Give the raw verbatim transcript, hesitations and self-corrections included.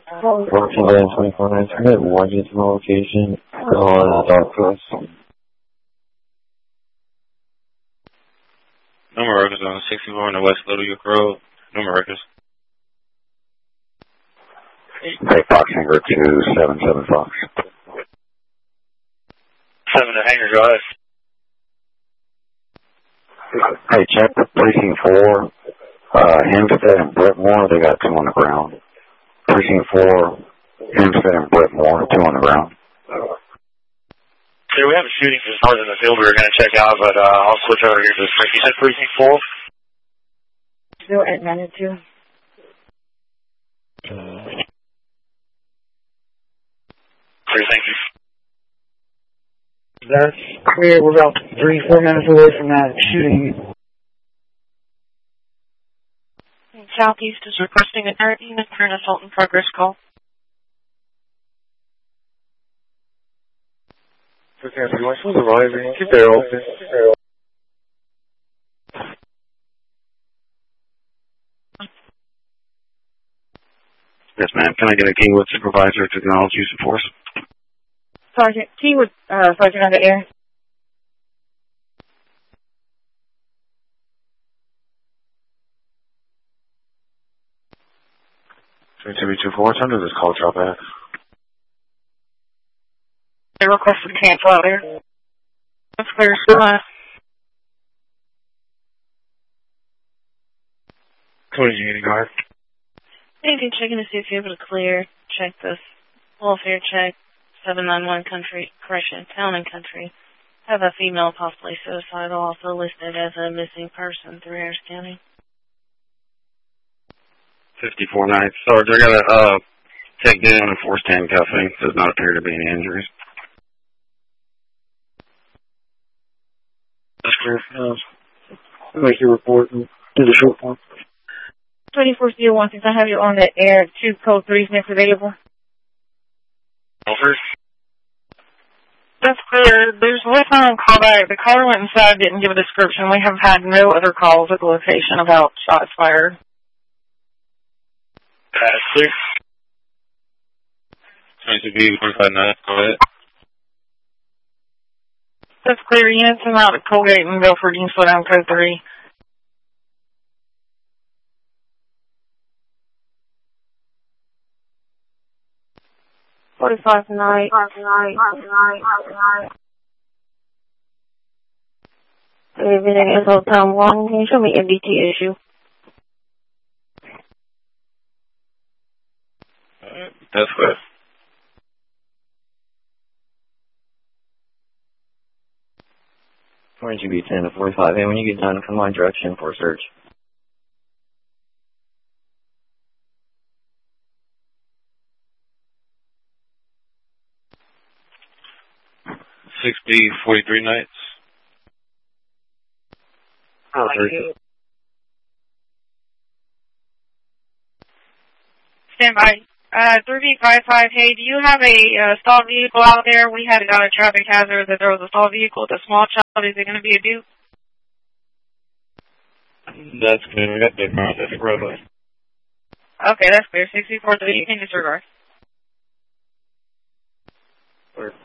Working in twenty-four nine Internet, Washington location, go on the dark coast. Number records on sixty-four on the West Little York Road. Number records. Hey, Fox Hangar two seven seven Fox. Seven to Hangar, go ahead. Hey, check the precinct four, uh, Hempstead and Brentmore, they got two on the ground. Precinct four, Hempstead and Brentmore, two on the ground. So we have a shooting just north in the field we were going to check out, but uh, I'll switch over here to the precinct. You said precinct four? Still at Manitou. Clear, thank you. That's clear. We're about three, four minutes away from that shooting. Southeast is requesting an air unit for an assault in progress call. Okay, my supervisor, keep it open. Yes, ma'am. Can I get a Kingwood supervisor to acknowledge use of force? Sergeant Keywood, uh, Sergeant on the air. three two two four, time does this call drop at? They requested to cancel out there. That's clear, uh, twenty Unity Guard. anything checking to see if you're able to clear, check this welfare check, seven nine one country, correction, town and country. Have a female possibly suicidal also listed as a missing person through Harris County. fifty-four nine. Sarge, I got a uh, take down and forced handcuffing. Does not appear to be any injuries. That's clear. Uh, make your report and do the short form. twenty-four zero one, since I have you on the air, two code three next available. Over. That's clear. There's listener on callback. The caller went inside, didn't give a description. We have had no other calls at the location about shots fired. That's clear. twenty-two B, forty-five nine, go ahead. That's clear. Units are out at Colgate and Milford. You can slow down code three. forty-five night. Everything is Hotel one. Can you show me M D T issue? Alright, that's clear. twenty-two B ten to forty-five. Hey, when you get done, come on direction for search. six B, forty-three nights. Oh, Stand by. Uh, three B five five, hey, do you have a uh, stalled vehicle out there? We had it on a traffic hazard that there was a stalled vehicle with a small child. Is it going to be a Duke? That's good. We got big around this roadway. Okay, that's clear. sixty-four three, you can disregard. Clear.